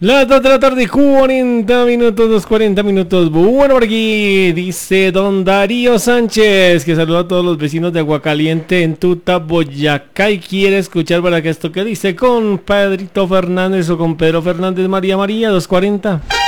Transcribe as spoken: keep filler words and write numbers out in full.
Las dos de la tarde, cuarenta minutos, dos cuarenta minutos. Bueno, por aquí dice don Darío Sánchez, que saluda a todos los vecinos de Aguacaliente en Tuta, Boyacá, y quiere escuchar para que esto que dice con Pedrito Fernández o con Pedro Fernández, María María, dos cuarenta.